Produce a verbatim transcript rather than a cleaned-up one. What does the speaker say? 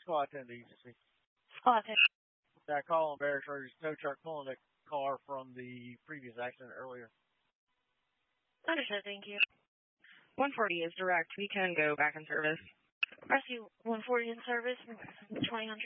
Squad ten to E C C. Squad ten. That call on Barracks Road is tow truck pulling a car from the previous accident earlier. Understood, thank you. one forty is direct. We can go back in service. Rescue one forty in service, twenty hundred.